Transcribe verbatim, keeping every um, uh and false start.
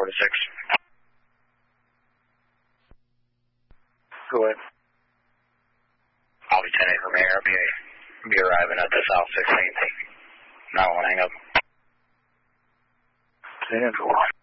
four to six. Go ahead. I'll be ten eight from here. I'll be, be arriving at the South sixteenth. nine one hang up. ten four.